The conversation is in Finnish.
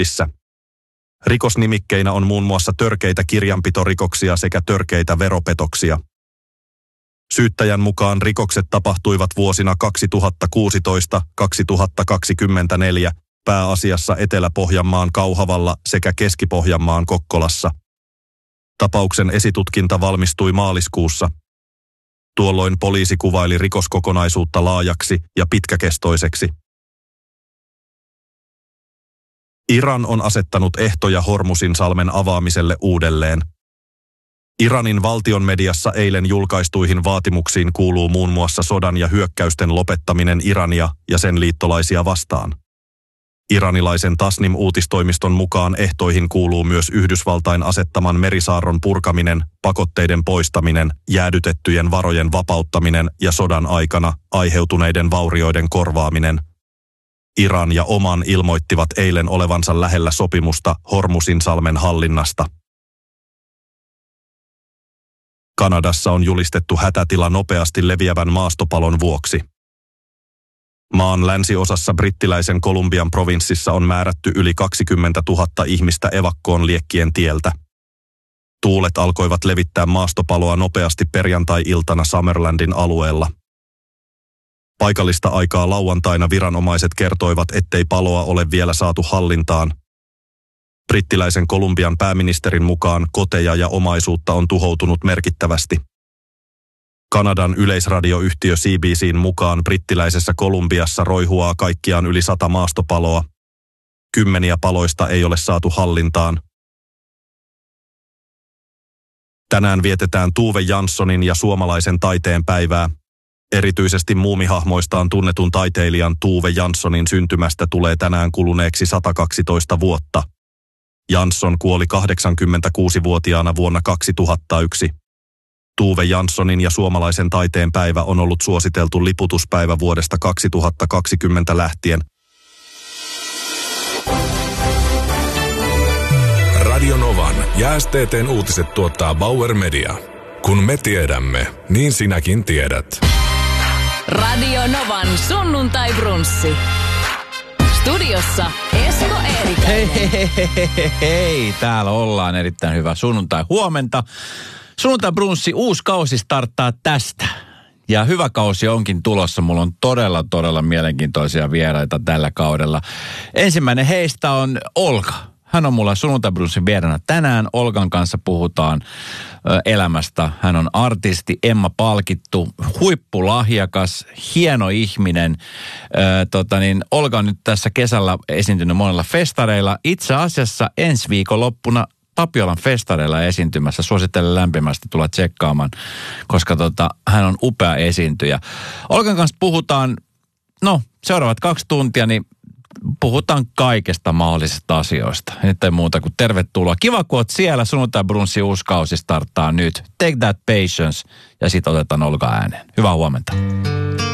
lehdissä. Rikosnimikkeinä on muun muassa törkeitä kirjanpitorikoksia sekä törkeitä veropetoksia. Syyttäjän mukaan rikokset tapahtuivat vuosina 2016-2024 pääasiassa Etelä-Pohjanmaan Kauhavalla sekä Keski-Pohjanmaan Kokkolassa. Tapauksen esitutkinta valmistui maaliskuussa. Tuolloin poliisi kuvaili rikoskokonaisuutta laajaksi ja pitkäkestoiseksi. Iran on asettanut ehtoja Hormuzinsalmen avaamiselle uudelleen. Iranin valtion mediassa eilen julkaistuihin vaatimuksiin kuuluu muun muassa sodan ja hyökkäysten lopettaminen Irania ja sen liittolaisia vastaan. Iranilaisen Tasnim-uutistoimiston mukaan ehtoihin kuuluu myös Yhdysvaltain asettaman merisaarron purkaminen, pakotteiden poistaminen, jäädytettyjen varojen vapauttaminen ja sodan aikana aiheutuneiden vaurioiden korvaaminen. Iran ja Oman ilmoittivat eilen olevansa lähellä sopimusta Hormuzinsalmen hallinnasta. Kanadassa on julistettu hätätila nopeasti leviävän maastopalon vuoksi. Maan länsiosassa brittiläisen Kolumbian provinssissa on määrätty yli 20 000 ihmistä evakkoon liekkien tieltä. Tuulet alkoivat levittää maastopaloa nopeasti perjantai-iltana Summerlandin alueella. Paikallista aikaa lauantaina viranomaiset kertoivat, ettei paloa ole vielä saatu hallintaan. Brittiläisen Kolumbian pääministerin mukaan koteja ja omaisuutta on tuhoutunut merkittävästi. Kanadan yleisradioyhtiö CBC:n mukaan brittiläisessä Kolumbiassa roihuaa kaikkiaan yli 100 maastopaloa. 10 paloista ei ole saatu hallintaan. Tänään vietetään Tove Janssonin ja suomalaisen taiteen päivää. Erityisesti muumihahmoistaan tunnetun taiteilijan Tove Janssonin syntymästä tulee tänään kuluneeksi 112 vuotta. Jansson kuoli 86-vuotiaana vuonna 2001. Tove Janssonin ja suomalaisen taiteen päivä on ollut suositeltu liputuspäivä vuodesta 2020 lähtien. Radio Novan ja STT:n uutiset tuottaa Bauer Media. Kun me tiedämme, niin sinäkin tiedät. Radio Novan sunnuntai-brunssi. Studiossa Esko Eerikäinen. Hei, täällä ollaan. Erittäin hyvä sunnuntai huomenta. Sunnuntai-brunssi, uusi kausi starttaa tästä. Ja hyvä kausi onkin tulossa. Mulla on todella mielenkiintoisia vieraita tällä kaudella. Ensimmäinen heistä on Olga. Hän on mulla sunnuntai-brunssin vieraana tänään. Olgan kanssa puhutaan elämästä. Hän on artisti, Emma-palkittu, huippulahjakas, hieno ihminen. Olga on nyt tässä kesällä esiintynyt monella festareilla. Itse asiassa ensi viikonloppuna Tapiolan festareilla esiintymässä. Suosittelen lämpimästi tulla tsekkaamaan, koska hän on upea esiintyjä. Olgan kanssa puhutaan, seuraavat 2 tuntia, niin puhutaan kaikesta mahdollisista asioista. Nyt ei muuta kuin tervetuloa. Kiva, kun oot siellä. Sunnuntai-brunssi uusi kausi starttaa nyt. Take that patience. Ja sit otetaan Olga ääneen. Hyvää huomenta.